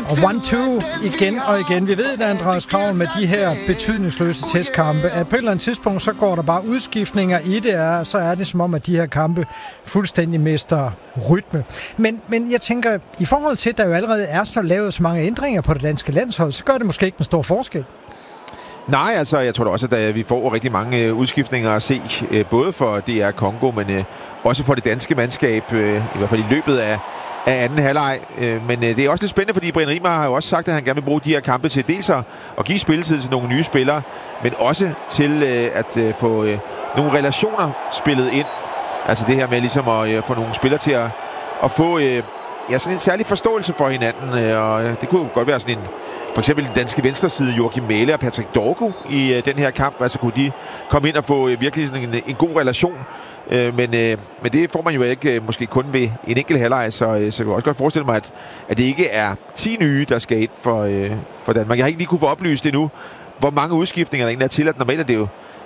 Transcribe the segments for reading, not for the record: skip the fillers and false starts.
Og 1-2 igen og igen. Vi ved, at Andreas Kraul med de her betydningsløse testkampe, at på et eller andet tidspunkt, så går der bare udskiftninger i det, så er det som om, at de her kampe fuldstændig mister rytme. Men jeg tænker, i forhold til, at der jo allerede er så lavet så mange ændringer på det danske landshold, så gør det måske ikke en stor forskel. Nej, altså jeg tror da også, at vi får rigtig mange udskiftninger at se, både for DR Congo, men også for det danske mandskab, i hvert fald i løbet af anden halvleg. Men det er også lidt spændende, fordi Brian Riemer har jo også sagt, at han gerne vil bruge de her kampe til dels at give spilletid til nogle nye spillere, men også til at få nogle relationer spillet ind. Altså det her med ligesom at få nogle spillere til at få sådan en særlig forståelse for hinanden. Og det kunne godt være sådan en, for eksempel den danske venstreside, Joachim Mæhle og Patrick Dorgu i den her kamp. Altså kunne de komme ind og få virkelig sådan en god relation. Men det får man jo ikke måske kun ved en enkelt halvleg, så jeg kan også godt forestille mig, at det ikke er 10 nye, der skal ind for Danmark. Jeg har ikke lige kunne få oplyst endnu, hvor mange udskiftninger der egentlig er tilladt. Normalt er det jo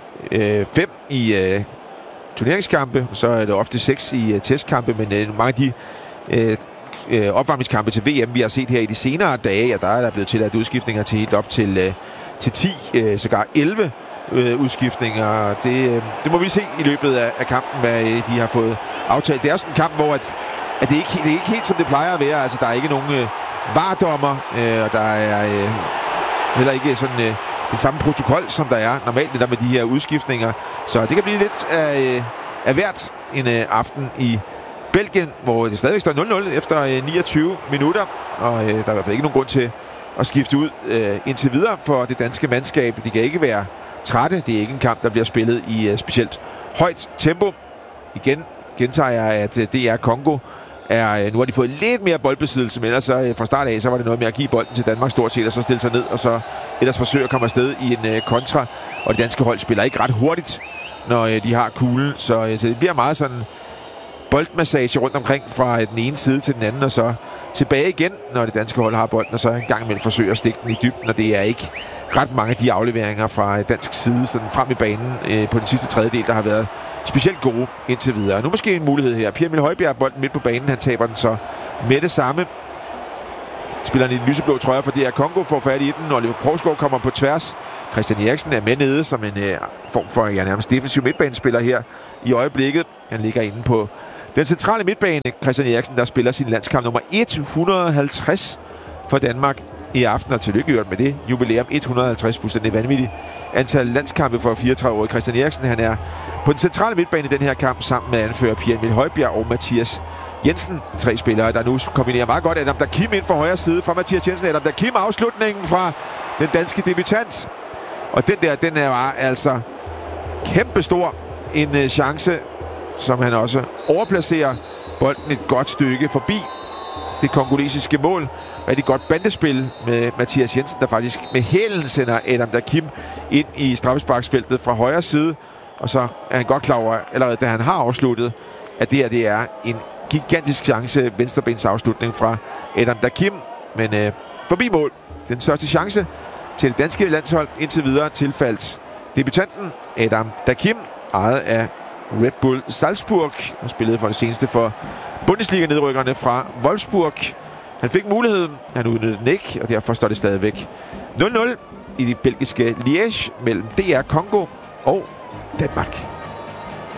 5 i turneringskampe, så er det ofte 6 i testkampe, men mange af de opvarmningskampe til VM, vi har set her i de senere dage, der er der blevet tilladt udskiftninger til helt op til 10, sågar 11 udskiftninger. Det må vi se i løbet af kampen, hvad de har fået aftalt. Det er også en kamp, hvor at det er ikke helt som det plejer at være. Altså, der er ikke nogen VAR-dommer, og der er heller ikke sådan den samme protokol, som der er normalt der med de her udskiftninger. Så det kan blive lidt af hvert en aften i Belgien, hvor det stadigvæk står 0-0 efter 29 minutter, og der er i hvert fald ikke nogen grund til at skifte ud indtil videre for det danske mandskab. De kan ikke være trætte. Det er ikke en kamp, der bliver spillet i specielt højt tempo. Igen gentager jeg, at DR Congo nu har de fået lidt mere boldbesiddelse, men ellers fra start af, så var det noget med at give bolden til Danmark stort set, og så stille sig ned, og så ellers forsøge at komme afsted i en kontra, og det danske hold spiller ikke ret hurtigt, når de har kuglen, så det bliver meget sådan boldmassage rundt omkring fra den ene side til den anden, og så tilbage igen, når det danske hold har bolden, og så en gang imellem forsøger at stikke den i dybden, og det er ikke ret mange af de afleveringer fra dansk side sådan frem i banen på den sidste tredjedel, der har været specielt gode indtil videre. Nu måske en mulighed her. Pierre Emil Højbjerg har bolden midt på banen, han taber den så med det samme. Spilleren i den lyseblå trøje for DR Congo får fat i den, og Oliver Poulsgaard kommer på tværs. Christian Eriksen er med nede som en form for nærmest defensiv midtbanespiller her i øjeblikket. Han ligger inde på den centrale midtbane. Christian Eriksen, der spiller sin landskamp nummer 150 for Danmark i aften, og tillykke med det jubilæum. 150, fuldstændig vanvittigt antal landskampe for 34-årige Christian Eriksen. Han er på den centrale midtbane i den her kamp sammen med anfører Pierre Emil Højbjerg og Mathias Jensen. 3 spillere, der nu kombinerer meget godt. Adam Dakim ind fra højre side fra Mathias Jensen. Adam Dakim afslutningen fra den danske debutant. Og den er bare altså kæmpestor en chance, som han også overplacerer bolden et godt stykke forbi det kongolesiske mål. Rigtig godt bandespil med Mathias Jensen, der faktisk med hælen sender Adam Dakim ind i straffesparksfeltet fra højre side. Og så er han godt klar over, allerede da han har afsluttet, at det er en gigantisk chance, venstrebens afslutning fra Adam Dakim. Men forbi mål. Den største chance til det danske landshold indtil videre tilfaldt debutanten Adam Dakim, ejet af Red Bull Salzburg, og spillede for det seneste for Bundesliga-nedrykkerne fra Wolfsburg. Han fik muligheden, han udnyttede den ikke, og derfor står det stadigvæk 0-0 i det belgiske Liège mellem DR Congo og Danmark.